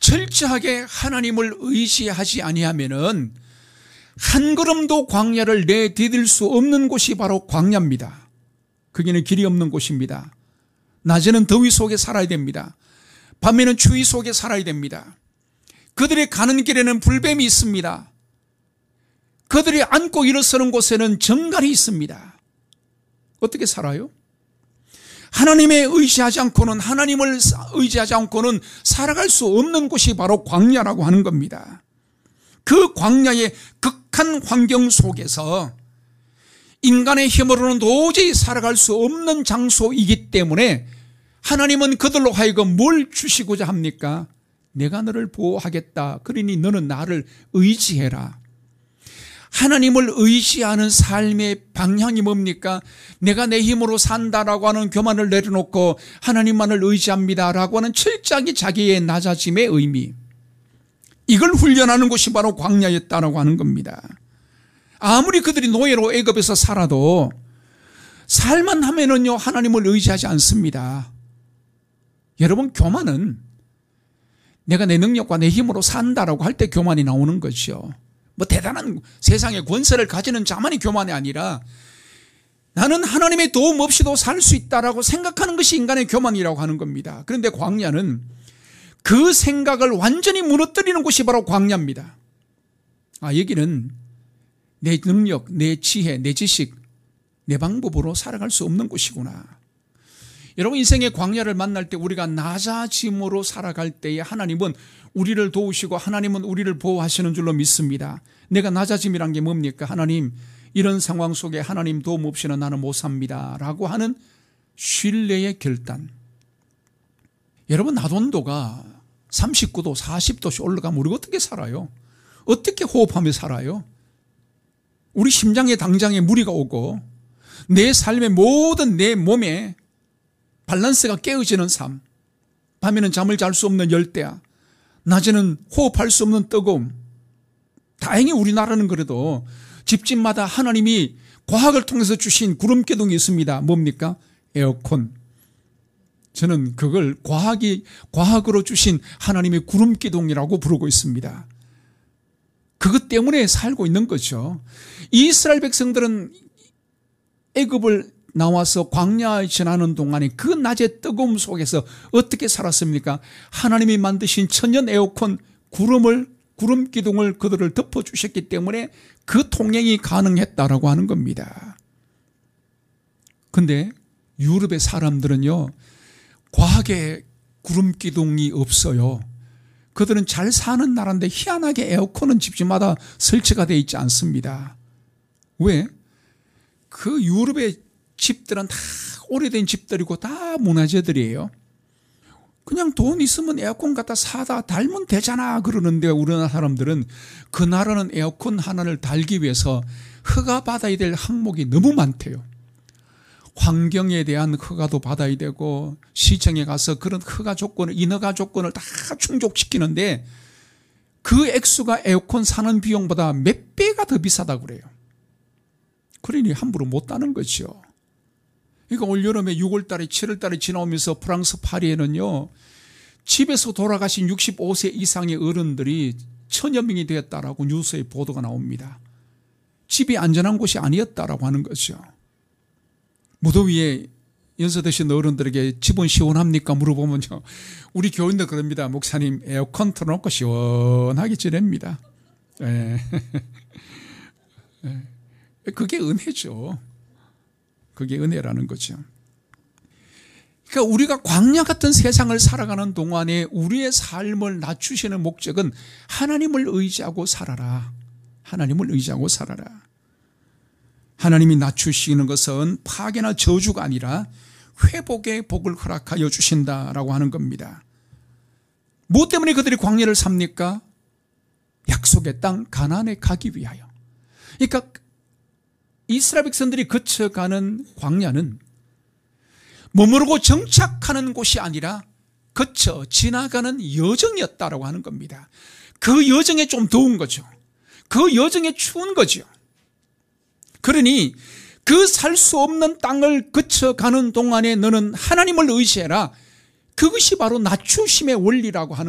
철저하게 하나님을 의지하지 아니하면은 한 걸음도 광야를 내디딜 수 없는 곳이 바로 광야입니다. 거기는 길이 없는 곳입니다. 낮에는 더위 속에 살아야 됩니다. 밤에는 추위 속에 살아야 됩니다. 그들이 가는 길에는 불뱀이 있습니다. 그들이 앉고 일어서는 곳에는 정갈이 있습니다. 어떻게 살아요? 하나님을 의지하지 않고는 살아갈 수 없는 곳이 바로 광야라고 하는 겁니다. 그 광야의 극한 환경 속에서 인간의 힘으로는 도저히 살아갈 수 없는 장소이기 때문에 하나님은 그들로 하여금 뭘 주시고자 합니까? 내가 너를 보호하겠다. 그러니 너는 나를 의지해라. 하나님을 의지하는 삶의 방향이 뭡니까? 내가 내 힘으로 산다라고 하는 교만을 내려놓고 하나님만을 의지합니다라고 하는 철저하게 자기의 낮아짐의 의미, 이걸 훈련하는 곳이 바로 광야였다라고 하는 겁니다. 아무리 그들이 노예로 애굽에서 살아도 살만 하면은요 하나님을 의지하지 않습니다. 여러분, 교만은 내가 내 능력과 내 힘으로 산다라고 할 때 교만이 나오는 거죠. 뭐 대단한 세상의 권세를 가지는 자만이 교만이 아니라 나는 하나님의 도움 없이도 살 수 있다라고 생각하는 것이 인간의 교만이라고 하는 겁니다. 그런데 광야는 그 생각을 완전히 무너뜨리는 곳이 바로 광야입니다. 여기는 내 능력, 내 지혜, 내 지식, 내 방법으로 살아갈 수 없는 곳이구나. 여러분, 인생의 광야를 만날 때 우리가 낮아짐으로 살아갈 때에 하나님은 우리를 도우시고 하나님은 우리를 보호하시는 줄로 믿습니다. 내가 낮아짐이란 게 뭡니까? 하나님, 이런 상황 속에 하나님 도움 없이는 나는 못 삽니다 라고 하는 신뢰의 결단. 여러분, 낮온도가 39도, 40도씩 올라가면 우리가 어떻게 살아요? 어떻게 호흡하며 살아요? 우리 심장에 당장에 무리가 오고 내 삶의 모든 내 몸에 밸런스가 깨어지는 삶, 밤에는 잠을 잘 수 없는 열대야, 낮에는 호흡할 수 없는 뜨거움. 다행히 우리나라는 그래도 집집마다 하나님이 과학을 통해서 주신 구름기둥이 있습니다. 뭡니까? 에어컨. 저는 그걸 과학으로 주신 하나님의 구름기둥이라고 부르고 있습니다. 그것 때문에 살고 있는 거죠. 이스라엘 백성들은 애굽을 나와서 광야에 지나는 동안에 그 낮의 뜨거움 속에서 어떻게 살았습니까? 하나님이 만드신 천연 에어컨 구름기둥을 그들을 덮어주셨기 때문에 그 통행이 가능했다라고 하는 겁니다. 근데 유럽의 사람들은요, 과학의 구름기둥이 없어요. 그들은 잘 사는 나라인데 희한하게 에어컨은 집집마다 설치가 되어 있지 않습니다. 왜? 그 유럽의 집들은 다 오래된 집들이고 다 문화재들이에요. 그냥 돈 있으면 에어컨 갖다 사다 달면 되잖아 그러는데 우리나라 사람들은 그 나라는 에어컨 하나를 달기 위해서 허가받아야 될 항목이 너무 많대요. 환경에 대한 허가도 받아야 되고 시청에 가서 그런 허가 조건을, 인허가 조건을 다 충족시키는데 그 액수가 에어컨 사는 비용보다 몇 배가 더 비싸다고 그래요. 그러니 함부로 못 따는 거죠. 그러니까 올 여름에 6월달에 7월달에 지나오면서 프랑스 파리에는요, 집에서 돌아가신 65세 이상의 어른들이 1000여 명이 되었다라고 뉴스에 보도가 나옵니다. 집이 안전한 곳이 아니었다라고 하는 거죠. 무더위에 연세 드신 어른들에게 집은 시원합니까? 물어보면요, 우리 교인들 그럽니다. 목사님, 에어컨 틀어놓고 시원하게 지냅니다. 그게 은혜죠. 그게 은혜라는 거죠. 그러니까 우리가 광야 같은 세상을 살아가는 동안에 우리의 삶을 낮추시는 목적은 하나님을 의지하고 살아라. 하나님을 의지하고 살아라. 하나님이 낮추시는 것은 파괴나 저주가 아니라 회복의 복을 허락하여 주신다라고 하는 겁니다. 무엇 때문에 그들이 광야를 삽니까? 약속의 땅 가나안에 가기 위하여. 그러니까 이스라엘 백성들이 거쳐가는 광야는 머무르고 정착하는 곳이 아니라 거쳐 지나가는 여정이었다라고 하는 겁니다. 그 여정에 좀 더운 거죠. 그 여정에 추운 거죠. 그러니 그 살 수 없는 땅을 거쳐가는 동안에 너는 하나님을 의지해라. 그것이 바로 낮추심의 원리라고 하는